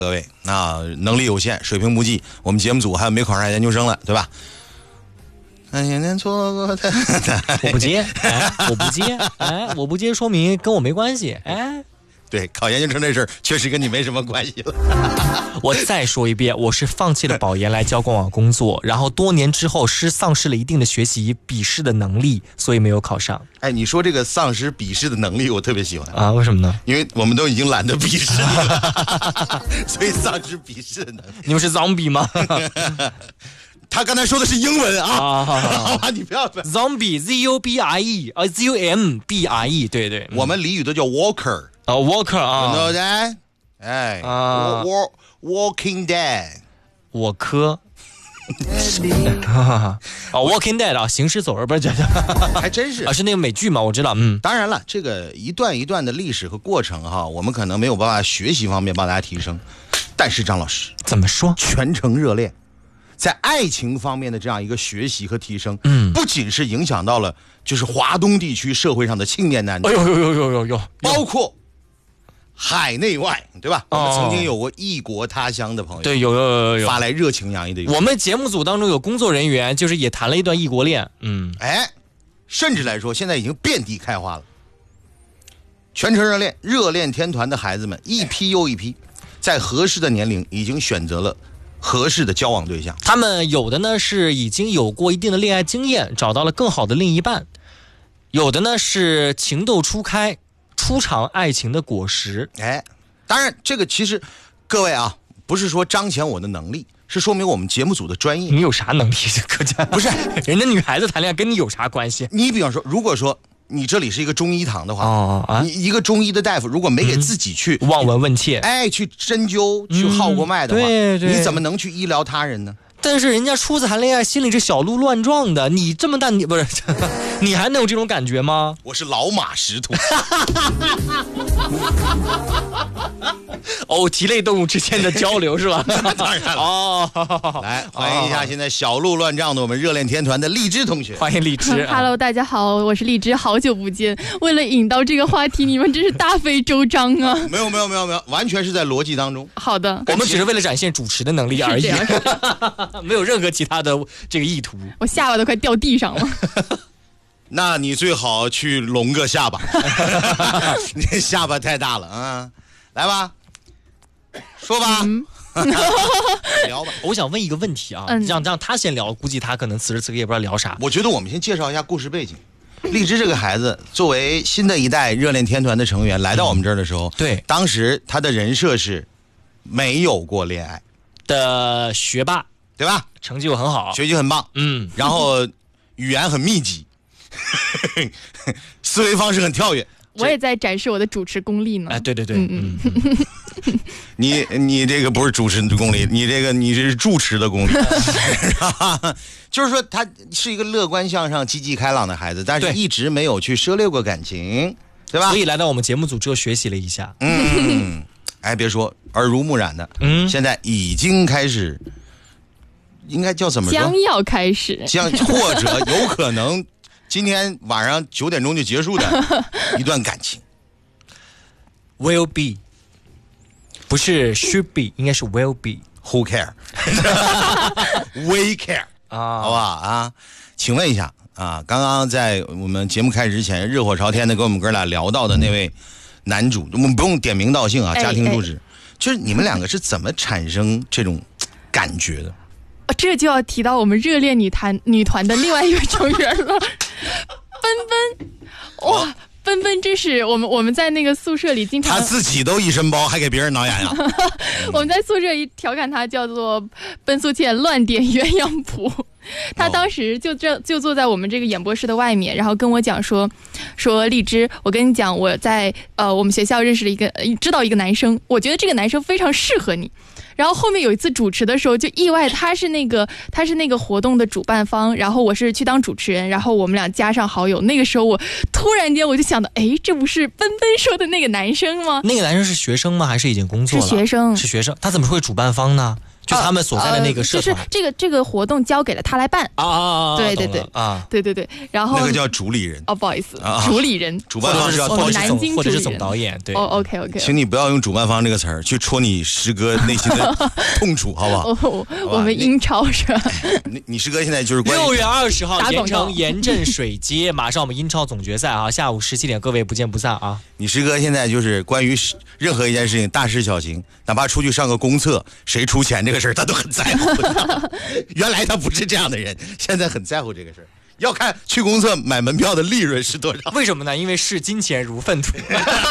各位，那能力有限，水平不济，我们节目组还有没考上研究生了，对吧？那年年错过的， 我不接，我不接，我不接，说明跟我没关系， 对，考研究生这事儿确实跟你没什么关系了。 我再说一遍，我是放弃了保研来交官网工作，然后多年之后丧失了一定的学习笔试的能力，所以没有考上。 你说这个丧失笔试的能力，我特别喜欢啊，为什么呢？ 因为我们都已经懒得笔试了，所以丧失笔试的能力。 你们是 zombie 吗？ 他刚才说的是英文啊，好吧，你不要 zombie Z-O-B-I-E Z-O-M-B-I-E 对对， 我们俚语都叫 walker walker 啊， 对不对？Walking Dead， 我科Walking Dead 啊，行尸走肉不是还真是是那个美剧嘛，我知道。 当然了，这个一段一段的历史和过程哈，我们可能没有办法学习方面帮大家提升，但是张老师怎么说？ 全程热恋。在爱情方面的这样一个学习和提升，不仅是影响到了就是华东地区社会上的青年男女，包括海内外，对吧？我们曾经有过异国他乡的朋友， 对，有发来热情洋溢的。 我们节目组当中有工作人员，就是也谈了一段异国恋， 甚至来说现在已经遍地开花了。全程热恋，热恋天团的孩子们一批又一批，在合适的年龄已经选择了合适的交往对象， 他们有的呢是已经有过一定的恋爱经验，找到了更好的另一半，有的呢是情窦初开，初尝爱情的果实。 当然这个其实各位啊，不是说彰显我的能力，是说明我们节目组的专业。 你有啥能力？可家不是人家女孩子谈恋爱跟你有啥关系？ 你比方说，如果说你这里是一个中医堂的话，你一个中医的大夫如果没给自己去望闻问切， 去针灸，去号过脉的话，你怎么能去医疗他人呢？ 但是人家初次谈恋爱，心里是小鹿乱撞的。你这么大，你不是你还能有这种感觉吗？ 我是老马识途。 体类动物之间的交流是吧？ 当然了。来欢迎一下现在小鹿乱撞的我们热恋天团的荔枝同学。 欢迎荔枝。 Hello， 大家好，我是荔枝，好久不见。为了引到这个话题，你们真是大费周章啊！ 没有，完全是在逻辑当中。 好的， 我们只是为了展现主持的能力而已，没有任何其他的这个意图。 我下巴都快掉地上了。 那你最好去隆个下巴，你下巴太大了啊！来吧，说吧，聊吧。 我想问一个问题啊，让他先聊，估计他可能此时此刻也不知道聊啥。 我觉得我们先介绍一下故事背景。荔枝这个孩子作为新的一代热恋天团的成员来到我们这儿的时候， 对， 当时他的人设是没有过恋爱的学霸， 对吧？ 成绩又很好， 学习很棒，然后语言很密集，思维方式很跳跃。 我也在展示我的主持功力呢。 对， 你这个不是主持的功力，你是住持的功力。就是说他是一个乐观向上、积极开朗的孩子，但是一直没有去涉猎过感情，对吧？ 所以来到我们节目组之后学习了一下。 别说耳濡目染的，现在已经开始，应该叫怎么说？ 将要开始， 或者有可能今天晚上9点钟就结束的一段感情。 Will be， 不是 should be， 应该是 will be。Who care？ We care 好吧请问一下刚刚在我们节目开始之前，热火朝天的跟我们哥俩聊到的那位男主，我们不用点名道姓家庭主旨，就是你们两个是怎么产生这种感觉的？ 这就要提到我们热恋女团的另外一位成员了，奔奔，哇！奔奔真是我们在那个宿舍里经常， 他自己都一身包，还给别人挠痒痒。 我们在宿舍里调侃他叫做奔苏倩乱点鸳鸯谱。他当时就坐在我们这个演播室的外面，然后跟我讲说荔枝，我跟你讲，我在我们学校认识了知道一个男生，我觉得这个男生非常适合你。然后后面有一次主持的时候，就意外他是那个活动的主办方，然后我是去当主持人，然后我们俩加上好友。那个时候我突然间我就想到，这不是奔奔说的那个男生吗？ 那个男生是学生吗？还是已经工作了？ 是学生。 他怎么会主办方呢？ 就他们所在的那个社团， 就是这个活动交给了他来办对对对啊，对对对，然后那个叫主理人不好意思，主理人， 主办方是要南京或者是总导演，对 ，OK， 请你不要用主办方这个词儿去戳你师哥内心的痛楚，好不好？ 我们英超是吧？ 你师哥现在就是 6月20号盐城盐镇水街，马上我们英超总决赛啊，下午17点，各位不见不散啊！ 你师哥现在就是关于任何一件事情，大事小情，哪怕出去上个公厕，谁出钱这个事儿，他都很在乎。原来他不是这样的人，现在很在乎这个事儿。要看去公厕买门票的利润是多少？ 为什么呢？因为视金钱如粪土。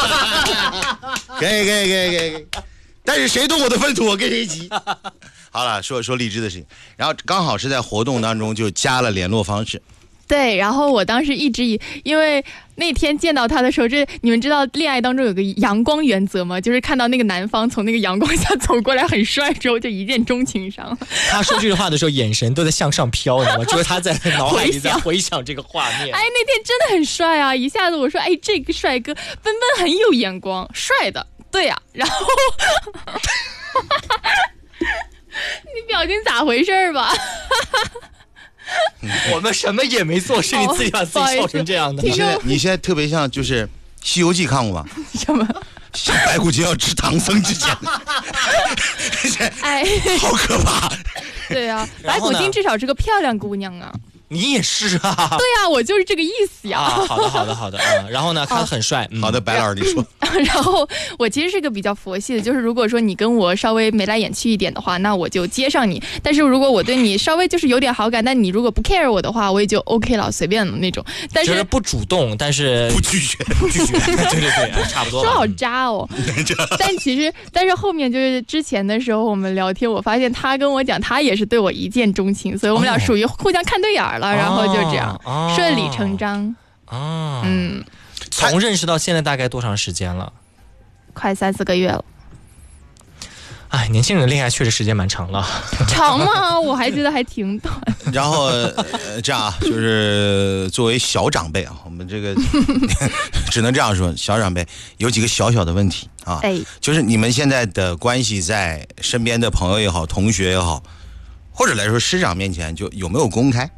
给，但是谁动我的粪土，我跟谁急。好了，说荔枝的事情，然后刚好是在活动当中就加了联络方式。 对，然后我当时一直因为那天见到他的时候，你们知道恋爱当中有个阳光原则吗？就是看到那个男方从那个阳光下走过来很帅之后，就一见钟情上了。他说这句话的时候，眼神都在向上飘，你知道吗？就是他在脑海里在回想这个画面。 哎，那天真的很帅啊！一下子我说，哎，这个帅哥，奔奔很有眼光，帅的，对呀、然后你表情咋回事吧？ 我们什么也没做，是你自己把自己笑成这样的。 你现在特别像就是《西游记》看过吧？ 什么？ 像白骨精要吃唐僧之前， 哎， 好可怕。 对啊，白骨精至少是个漂亮姑娘啊。 你也是啊。 对呀、我就是这个意思呀。 好的。然后呢，他很帅。 好的，白老师你说。 然后我其实是个比较佛系的，就是如果说你跟我稍微眉来眼去一点的话，那我就接上你。但是如果我对你稍微就是有点好感，但你如果不 care 我的话，我也就 OK 了，随便的那种。但是就是不主动，但是不拒绝。 对，差不多。 说好渣哦。但是后面就是之前的时候我们聊天，我发现他跟我讲他也是对我一见钟情，所以我们俩属于互相看对眼了，然后就这样顺理成章。 从认识到现在大概多长时间了？ 快3-4个月了。 哎，年轻人的恋爱确实时间蛮长了。 长吗？我还觉得还挺短。 然后这样就是作为小长辈啊，我们这个只能这样说，小长辈有几个小小的问题啊，就是你们现在的关系在身边的朋友也好，同学也好，或者来说师长面前就有没有公开？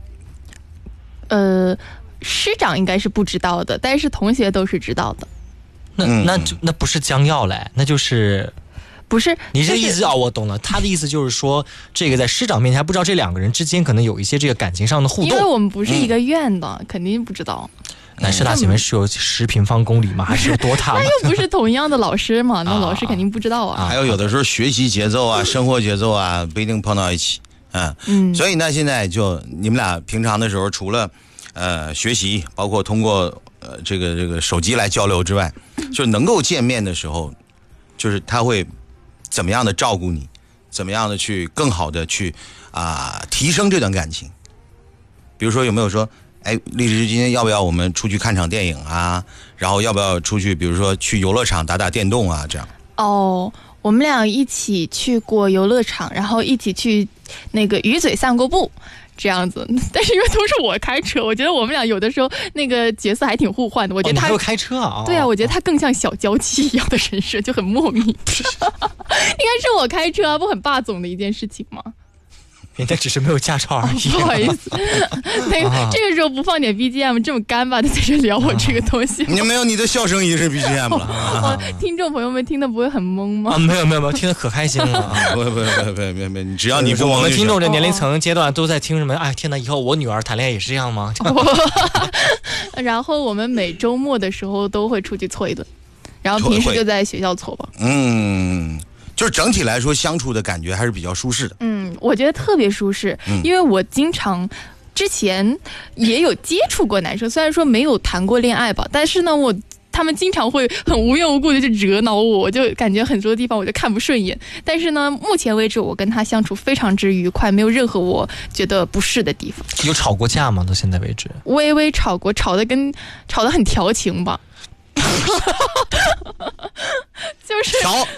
师长应该是不知道的，但是同学都是知道的。 那不是将要嘞，那就是不是你这意思我懂了。他的意思就是说，这个在师长面前还不知道这两个人之间可能有一些这个感情上的互动， 因为我们不是一个院的，肯定不知道。 南师大前面是有10平方公里吗？还是有多大吗？ 那又不是同样的老师嘛，那老师肯定不知道啊。 还有的时候学习节奏啊、生活节奏啊，不一定碰到一起。所以呢，现在就你们俩平常的时候，除了学习，包括通过这个手机来交流之外，就能够见面的时候，就是他会怎么样的照顾你，怎么样的去更好的去提升这段感情。比如说有没有说，哎，荔枝今天要不要我们出去看场电影啊？然后要不要出去，比如说去游乐场打打电动啊？这样。 我们俩一起去过游乐场，然后一起去那个鱼嘴散过步。这样子，但是因为都是我开车，我觉得我们俩有的时候那个角色还挺互换的。我觉得他还会开车啊？ 对啊，我觉得他更像小娇妻一样的人设，就很莫名。应该是我开车，不很霸总的一件事情吗？ 人家只是没有驾照而已。 不好意思，这个时候不放点 BGM 这么干巴的在这聊我这个东西。 你没有你的笑声已经是 BGM 了。 听众朋友们听的不会很懵吗？ 没有，听得可开心了。 不，只要你不， 我们听众这年龄层阶段都在听什么？哎，天哪！以后我女儿谈恋爱也是这样吗？ 然后我们每周末的时候都会出去搓一顿，然后平时就在学校搓吧。 就是整体来说相处的感觉还是比较舒适的。 我觉得特别舒适，因为我经常之前也有接触过男生，虽然说没有谈过恋爱吧，但是呢，他们经常会很无缘无故的就惹恼我，我就感觉很多地方我就看不顺眼。但是呢，目前为止我跟他相处非常之愉快，没有任何我觉得不适的地方。 有吵过架吗？到现在为止？ 微微吵过，吵得很调情吧。就是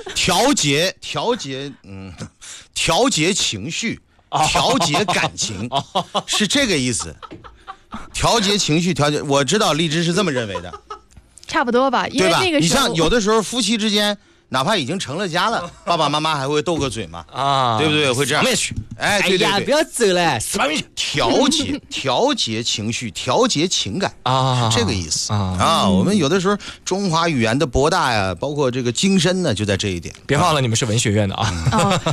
调节情绪，调节感情，是这个意思。调节情绪，我知道荔枝是这么认为的， 差不多吧。因为那个时候， 你像有的时候夫妻之间， 哪怕已经成了家了，爸爸妈妈还会斗个嘴嘛， 啊， 对不对？会这样。 上面去， 哎，对对呀，不对， 要走了，死旁边去调节情绪，调节情感。 啊， 这个意思啊我们有的时候中华语言的博大呀，包括这个精深呢，就在这一点。 别忘了你们是文学院的啊。